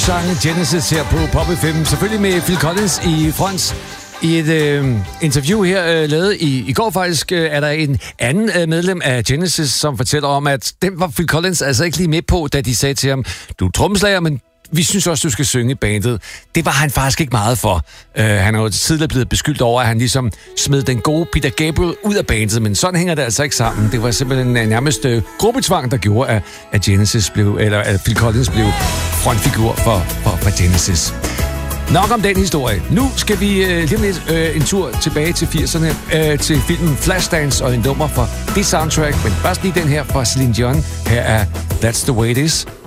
sange Genesis her på Pop FM. Selvfølgelig med Phil Collins i front. I et interview her lavet i går faktisk, er der en anden medlem af Genesis, som fortæller om, at den var Phil Collins altså ikke lige med på, da de sagde til ham, du er trommeslager, men vi synes også, du skal synge i bandet. Det var han faktisk ikke meget for. Han er jo tidligere blevet beskyldt over, at han ligesom smed den gode Peter Gabriel ud af bandet, men sådan hænger det altså ikke sammen. Det var simpelthen nærmest gruppetvang, der gjorde, at Genesis at Phil Collins blev frontfigur for Genesis. Nok om den historie. Nu skal vi lige om lidt en tur tilbage til 80'erne, til filmen Flashdance og en nummer fra det soundtrack, men først lige den her fra Celine Dion. Her er That's the Way It Is.